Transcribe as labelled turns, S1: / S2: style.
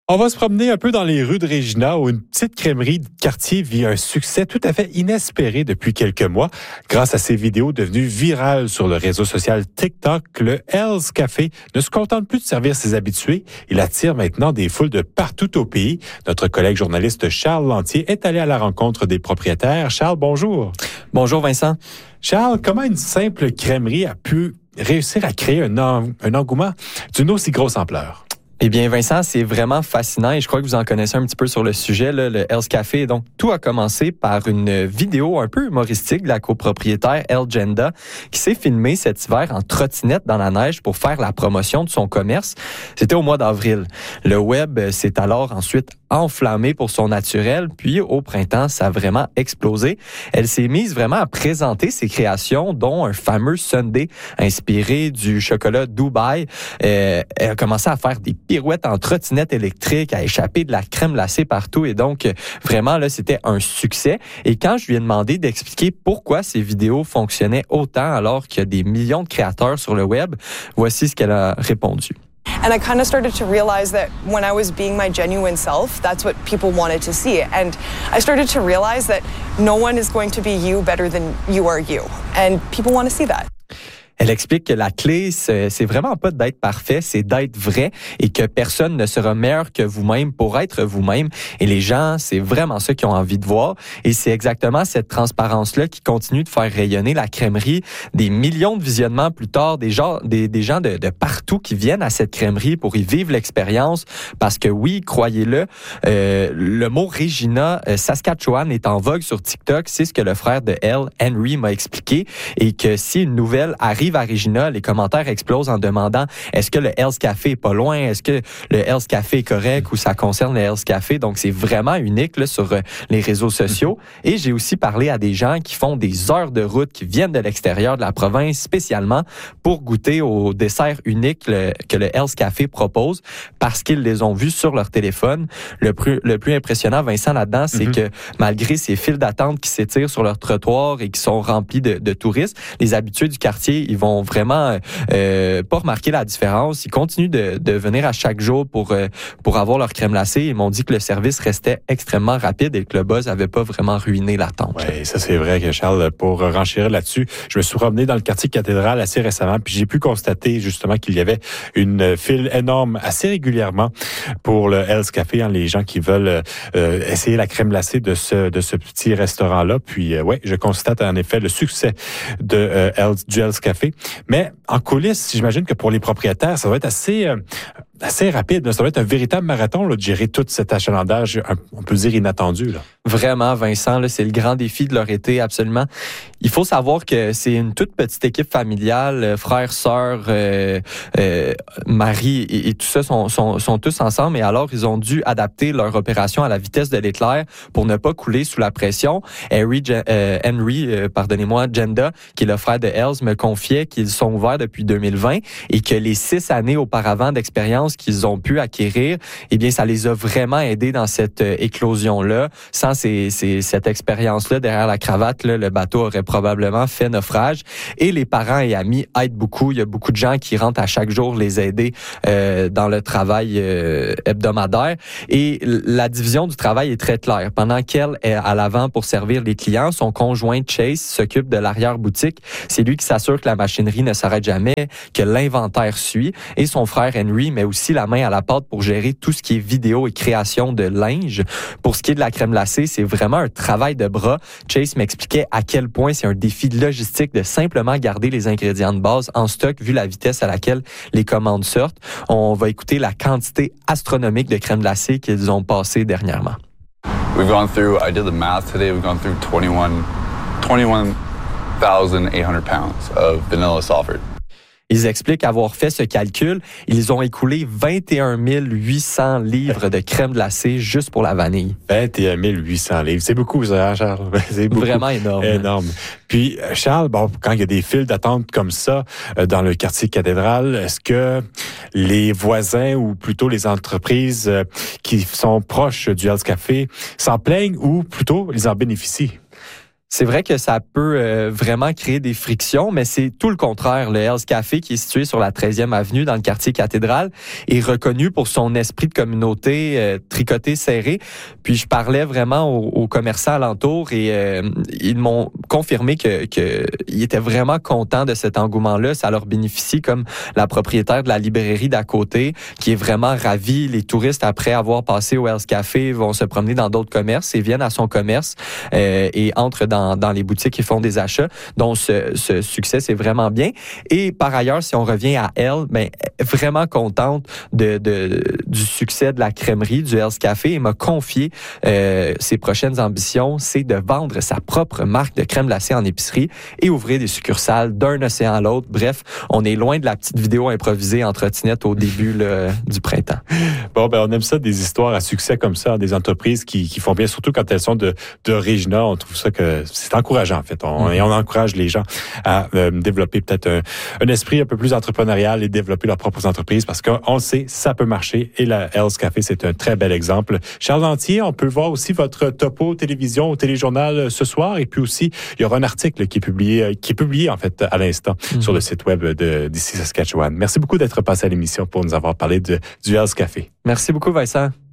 S1: On va se promener un peu dans les rues de Regina où une petite crèmerie de quartier vit un succès tout à fait inespéré depuis quelques mois. Grâce à ses vidéos devenues virales sur le réseau social TikTok, le Hell's Café ne se contente plus de servir ses habitués. Il attire maintenant des foules de partout au pays. Notre collègue journaliste Charles Lantier est allé à la rencontre des propriétaires. Charles, bonjour.
S2: Bonjour Vincent.
S1: Charles, comment une simple crèmerie a pu réussir à créer un engouement d'une aussi grosse ampleur?
S2: Eh bien, Vincent, c'est vraiment fascinant et je crois que vous en connaissez un petit peu sur le sujet, là, le Hell's Café. Donc, tout a commencé par une vidéo un peu humoristique de la copropriétaire Elle Jenda qui s'est filmée cet hiver en trottinette dans la neige pour faire la promotion de son commerce. C'était au mois d'avril. Le web s'est alors ensuite enflammé pour son naturel, puis au printemps, ça a vraiment explosé. Elle s'est mise vraiment à présenter ses créations, dont un fameux sundae inspiré du chocolat Dubaï. Elle a commencé à faire des pirouettes en trottinette électrique, à échapper de la crème glacée partout. Et donc, vraiment, là, c'était un succès. Et quand je lui ai demandé d'expliquer pourquoi ces vidéos fonctionnaient autant alors qu'il y a des millions de créateurs sur le web, voici ce qu'elle a répondu.
S3: And I kind of started to realize that when I was being my genuine self, that's what people wanted to see. And I started to realize that no one is going to be you better than you are you. And people want to see that.
S2: Elle explique que la clé, c'est vraiment pas d'être parfait, c'est d'être vrai et que personne ne sera meilleur que vous-même pour être vous-même. Et les gens, c'est vraiment ça qu'ils ont envie de voir. Et c'est exactement cette transparence-là qui continue de faire rayonner la crèmerie. Des millions de visionnements plus tard, des gens de partout qui viennent à cette crèmerie pour y vivre l'expérience. Parce que oui, croyez-le, le mot Regina, Saskatchewan est en vogue sur TikTok. C'est ce que le frère de Elle, Henry, m'a expliqué. Et que si une nouvelle arrive à Regina, les commentaires explosent en demandant est-ce que le Hell's Café est pas loin? Est-ce que le Hell's Café est correct ou ça concerne le Hell's Café? Donc, c'est vraiment unique là, sur les réseaux sociaux. Et j'ai aussi parlé à des gens qui font des heures de route, qui viennent de l'extérieur de la province spécialement pour goûter au dessert unique que le Hell's Café propose parce qu'ils les ont vus sur leur téléphone. Le plus impressionnant, Vincent, là-dedans, c'est que malgré ces files d'attente qui s'étirent sur leur trottoir et qui sont remplis de touristes, les habitués du quartier, ils vont vraiment pas remarquer la différence. Ils continuent de venir à chaque jour pour avoir leur crème glacée. Ils m'ont dit que le service restait extrêmement rapide et que le buzz avait pas vraiment ruiné l'attente.
S1: Oui, ça c'est vrai que Charles, pour renchérir là-dessus, je me suis promené dans le quartier cathédrale assez récemment, puis j'ai pu constater justement qu'il y avait une file énorme assez régulièrement pour le Hell's Café, hein, les gens qui veulent essayer la crème glacée de ce petit restaurant-là. Puis ouais, je constate en effet le succès du Hell's Café. Mais en coulisses, j'imagine que pour les propriétaires, ça va être assez rapide. Ça va être un véritable marathon là, de gérer tout cet achalandage, on peut dire inattendu. Là.
S2: Vraiment, Vincent, là, c'est le grand défi de leur été, absolument. Il faut savoir que c'est une toute petite équipe familiale, frères, sœurs, mari et tout ça sont tous ensemble. Et alors, ils ont dû adapter leur opération à la vitesse de l'éclair pour ne pas couler sous la pression. Henry, Jenda, qui est le frère de Hells, me confiait qu'ils sont ouverts depuis 2020 et que les 6 années auparavant d'expérience qu'ils ont pu acquérir, eh bien, ça les a vraiment aidés dans cette éclosion-là. Sans cette expérience-là derrière la cravate, là, le bateau aurait probablement fait naufrage. Et les parents et amis aident beaucoup. Il y a beaucoup de gens qui rentrent à chaque jour les aider dans le travail hebdomadaire. Et la division du travail est très claire. Pendant qu'elle est à l'avant pour servir les clients, son conjoint Chase s'occupe de l'arrière-boutique. C'est lui qui s'assure que la machinerie ne s'arrête jamais, que l'inventaire suit. Et son frère Henry met aussi la main à la pâte pour gérer tout ce qui est vidéo et création de linge. Pour ce qui est de la crème glacée, c'est vraiment un travail de bras. Chase m'expliquait à quel point c'est un défi logistique de simplement garder les ingrédients de base en stock vu la vitesse à laquelle les commandes sortent. On va écouter la quantité astronomique de crème glacée qu'ils ont passée dernièrement.
S4: I did the math today, we've gone through 21,800 pounds of vanilla sulfur.
S2: Ils expliquent avoir fait ce calcul. Ils ont écoulé 21 800 livres de crème glacée juste pour la vanille.
S1: 21 800 livres. C'est beaucoup, ça, Charles. C'est beaucoup.
S2: Vraiment énorme.
S1: Énorme. Puis, Charles, bon, quand il y a des files d'attente comme ça dans le quartier cathédrale, est-ce que les voisins ou plutôt les entreprises qui sont proches du Hell's Café s'en plaignent ou plutôt ils en bénéficient?
S2: C'est vrai que ça peut vraiment créer des frictions, mais c'est tout le contraire. Le Hell's Café, qui est situé sur la 13e avenue dans le quartier Cathédrale, est reconnu pour son esprit de communauté tricoté serré. Puis je parlais vraiment aux commerçants alentours et ils m'ont confirmé que ils étaient vraiment contents de cet engouement-là. Ça leur bénéficie, comme la propriétaire de la librairie d'à côté, qui est vraiment ravie. Les touristes, après avoir passé au Hell's Café, vont se promener dans d'autres commerces et viennent à son commerce et entrent dans les boutiques et font des achats. Donc, ce succès, c'est vraiment bien. Et par ailleurs, si on revient à elle, vraiment contente du succès de la crèmerie, du Hell's Café, et m'a confié ses prochaines ambitions, c'est de vendre sa propre marque de crème glacée en épicerie et ouvrir des succursales d'un océan à l'autre. Bref, on est loin de la petite vidéo improvisée en trottinette au début du printemps.
S1: Bon, on aime ça, des histoires à succès comme ça, des entreprises qui font bien, surtout quand elles sont de Regina. On trouve ça que c'est encourageant, en fait. Et on encourage les gens à développer peut-être un esprit un peu plus entrepreneurial et développer leurs propres entreprises parce qu'on le sait, ça peut marcher. Et la Hell's Café, c'est un très bel exemple. Charles Lantier, on peut voir aussi votre topo télévision au téléjournal ce soir. Et puis aussi, il y aura un article qui est publié en fait à l'instant sur le site web d'ici Saskatchewan. Merci beaucoup d'être passé à l'émission pour nous avoir parlé du Hell's Café.
S2: Merci beaucoup, Vincent.